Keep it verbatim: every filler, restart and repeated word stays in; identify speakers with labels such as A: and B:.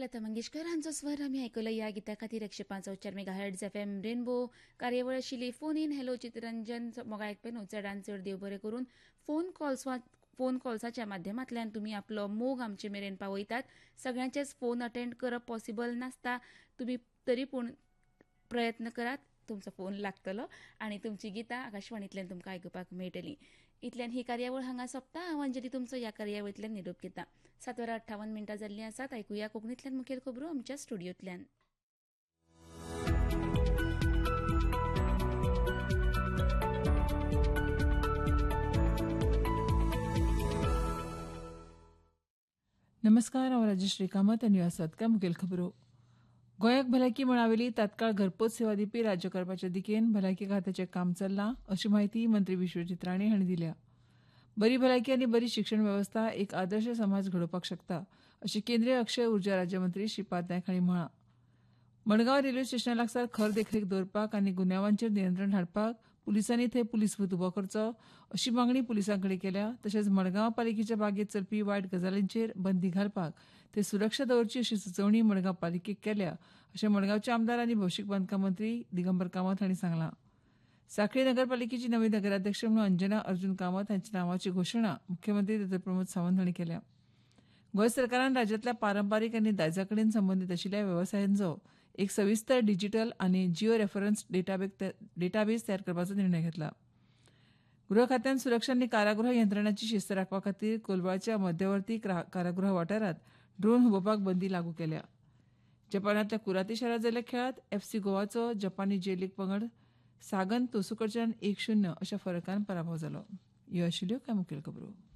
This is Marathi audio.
A: लता मंगेशकर हांचो स्वर आमी आयकलो. ह्या गिता खातीर एकशे पांच चार mega hertz F M rainbow कार्यावळ आशिल्ली phone in hello Chitraranjan Moga आयकपे चडांत चड देव बरें करून. फोन कॉल्स फोन कॉल्साच्या माध्यमांतल्यान तुमी आपलो मोग आमचे मेरेन पावयतात. सगळ्यांचेच फोन अटेंड करप पॉसिबल नासता, तुमी तरी पूण प्रयत्न करात, तुमचो फोन लागतलो आनी तुमची गितां आकाशवाणींतल्यान तुमकां आयकुपाक मेळटलीं. इतल्यान ही कार्यावळ हांगा सोंपता. हांव अंजली तुमचो ह्या कार्यावळींतल्यान निरोप घेता. सात वरां अठ्ठावन मिनटां जाल्लीं आसात. आयकुया कोंकणींतल्यान मुखेल खबरो आमच्या स्टुडियोंतल्यान.
B: नमस्कार, हांव राजश्री कामत आनी ह्यो आसात कांय मुखेल खबरो. गोंयाक भलायकी मळावेली तात्काळ घरपोच सेवा दिवपी राज्य करपाचे दिकेन भलायकी खात्याचें काम चल्लां, अशी माहिती मंत्री विश्वजीत राणे हांणी दिल्या. बरी भलायकी आनी बरी शिक्षण वेवस्था एक आदर्श समाज घडोवपाक शकता, अशें केंद्रीय अक्षय उर्जा राज्यमंत्री श्रीपाद नायक हांणी म्हळां. मडगांव रेल्वे स्टेशना लागसार खर देखरेख दवरपाक आनी गुन्यांवांचेर नियंत्रण हाडपाक पुलिसांनी थंय पुलीस बूथ उबो करचो, अशी मागणी पुलिसां कडेन केल्या. तशेंच मडगांव पालिकेच्या बागेत चलपी वायट गजालींचेर बंदी घालपाक थंय सुरक्षा दवरची अशी सुचोवणी मडगांव पालिकेक केल्या, अशें मडगांवचे आमदार आनी भौशीक बांदकाम मंत्री दिगंबर कामत हांणी सांगलां. सांखळी नगरपालिकेची नवी नगराध्यक्ष म्हणून अंजना अर्जुन कामत हांच्या नांवाची घोशणा मुख्यमंत्री डॉ प्रमोद सावंत हांणी केल्या. गोंय सरकारान राज्यांतल्या पारंपारीक आनी दायजा कडेन संबंदीत आशिल्ल्या वेवसायांचो एक सविस्तर डिजिटल आनी जिओ रेफरन्स डेटाबेस तयार करपाचो निर्णय घेतला. गृह खात्यान सुरक्षा आनी कारागृह यंत्रणाची शिस्त राखपा खातीर कोलवाच्या मध्यवर्ती कारागृह वाठारांत ड्रोन हुबोवपाक बंदी लागू केल्या. जपानांतल्या कुराती शारांत जाल्ल्या खेळांत एफ सी गोवाचो जपानी जे लीग पंगड सागन तोसू कडच्यान एक शुन्य अशा फरकान पराभव जालो. ह्यो आशिल्ल्यो कांय मुखेल खबरो.